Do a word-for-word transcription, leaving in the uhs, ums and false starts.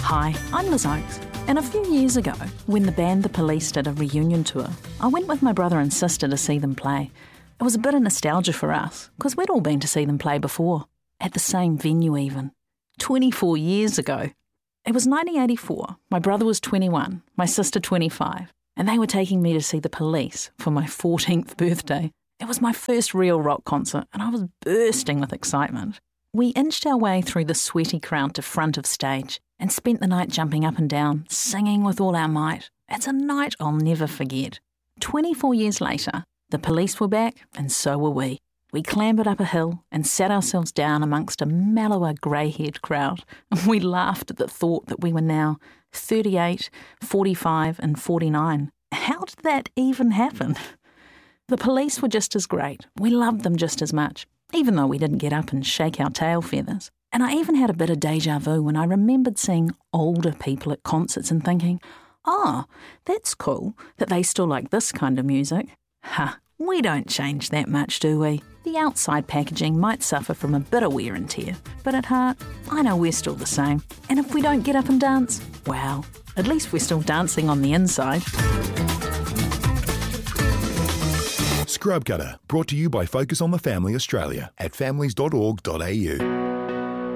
Hi, I'm Liz Oakes, and a few years ago, when the band The Police did a reunion tour, I went with my brother and sister to see them play. It was a bit of nostalgia for us, because we'd all been to see them play before, at the same venue even. twenty-four years ago. It was nineteen eighty-four, my brother was twenty-one, my sister twenty-five, and they were taking me to see The Police for my fourteenth birthday. It was my first real rock concert, and I was bursting with excitement. We inched our way through the sweaty crowd to front of stage, and spent the night jumping up and down, singing with all our might. It's a night I'll never forget. twenty-four years later, The Police were back, and so were we. We clambered up a hill and sat ourselves down amongst a mellower grey-haired crowd. We laughed at the thought that we were now thirty-eight, forty-five and forty-nine. How did that even happen? The Police were just as great. We loved them just as much, even though we didn't get up and shake our tail feathers. And I even had a bit of deja vu when I remembered seeing older people at concerts and thinking, oh, that's cool that they still like this kind of music. Ha, we don't change that much, do we? The outside packaging might suffer from a bit of wear and tear, but at heart, I know we're still the same. And if we don't get up and dance, well, at least we're still dancing on the inside. Scrub Cutter, brought to you by Focus on the Family Australia at families dot org dot a u.